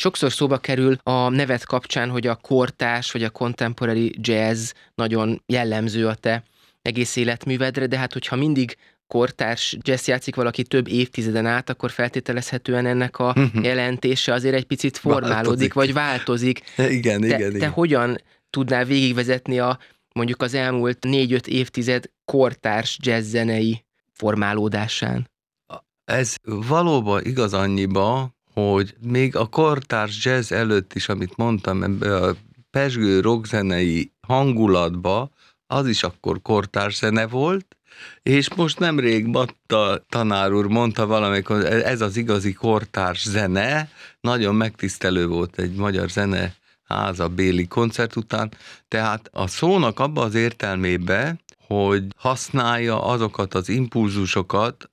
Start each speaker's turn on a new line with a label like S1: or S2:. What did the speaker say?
S1: Sokszor szóba kerül a nevet kapcsán, hogy a kortárs vagy a contemporary jazz nagyon jellemző a te egész életművedre, de hát hogyha mindig kortárs jazz játszik valaki több évtizeden át, akkor feltételezhetően ennek a jelentése azért egy picit formálódik, vagy változik.
S2: Igen.
S1: Te hogyan tudnál végigvezetni mondjuk az elmúlt 4-5 évtized kortárs jazz zenei formálódásán?
S2: Ez valóban igaz annyiba, hogy még a kortárs jazz előtt is, amit mondtam, ebbe a pezsgő rockzenei hangulatba, az is akkor kortárs zene volt, és most nemrég Batta tanár úr mondta valamikor, ez az igazi kortárs zene, nagyon megtisztelő volt egy magyar zeneháza béli koncert után, tehát a szónak abba az értelmébe, hogy használja azokat az impulzusokat,